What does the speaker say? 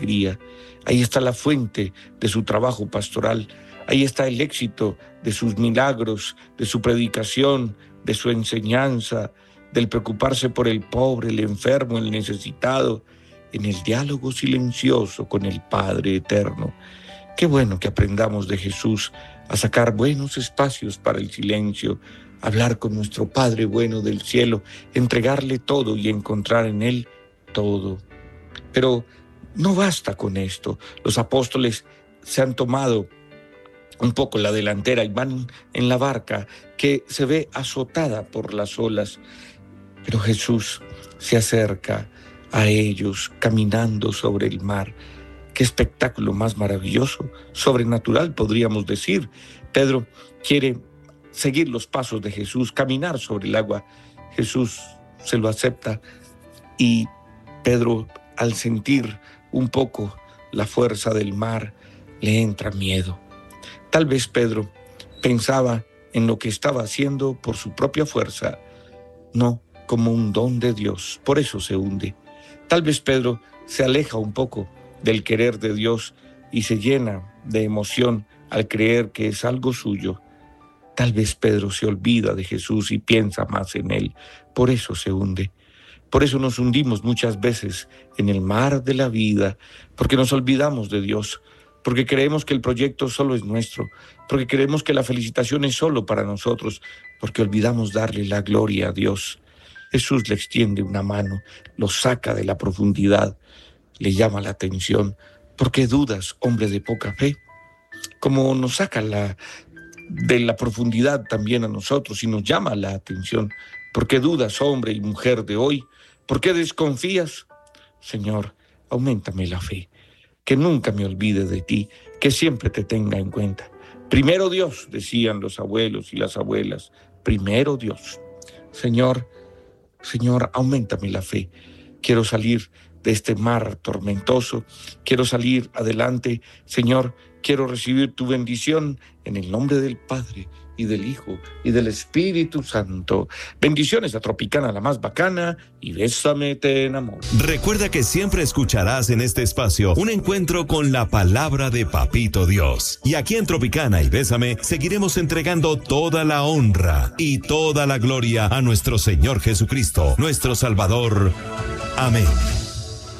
alegría. Ahí está la fuente de su trabajo pastoral. Ahí está el éxito de sus milagros, de su predicación, de su enseñanza, del preocuparse por el pobre, el enfermo, el necesitado, en el diálogo silencioso con el Padre Eterno. Qué bueno que aprendamos de Jesús a sacar buenos espacios para el silencio, hablar con nuestro Padre bueno del cielo, entregarle todo y encontrar en Él todo. Pero no basta con esto. Los apóstoles se han tomado un poco la delantera y van en la barca que se ve azotada por las olas. Pero Jesús se acerca a ellos caminando sobre el mar. Qué espectáculo más maravilloso, sobrenatural podríamos decir. Pedro quiere seguir los pasos de Jesús, caminar sobre el agua. Jesús se lo acepta y Pedro, al sentir un poco la fuerza del mar, le entra miedo. Tal vez Pedro pensaba en lo que estaba haciendo por su propia fuerza, no como un don de Dios, por eso se hunde. Tal vez Pedro se aleja un poco del querer de Dios y se llena de emoción al creer que es algo suyo. Tal vez Pedro se olvida de Jesús y piensa más en Él, por eso se hunde. Por eso nos hundimos muchas veces en el mar de la vida, porque nos olvidamos de Dios, porque creemos que el proyecto solo es nuestro, porque creemos que la felicitación es solo para nosotros, porque olvidamos darle la gloria a Dios. Jesús le extiende una mano, lo saca de la profundidad, le llama la atención. ¿Por qué dudas, hombre de poca fe? Como nos saca de la profundidad también a nosotros y nos llama la atención. ¿Por qué dudas, hombre y mujer de hoy? ¿Por qué desconfías? Señor, auméntame la fe, que nunca me olvide de ti, que siempre te tenga en cuenta. Primero Dios, decían los abuelos y las abuelas, primero Dios. Señor, auméntame la fe. Quiero salir de este mar tormentoso. Quiero salir adelante. Señor, quiero recibir tu bendición en el nombre del Padre y del Hijo y del Espíritu Santo. Bendiciones a Tropicana, la más bacana, y Bésame te enamoro. Recuerda que siempre escucharás en este espacio un encuentro con la palabra de Papito Dios. Y aquí en Tropicana y Bésame seguiremos entregando toda la honra y toda la gloria a nuestro Señor Jesucristo, nuestro Salvador. Amén.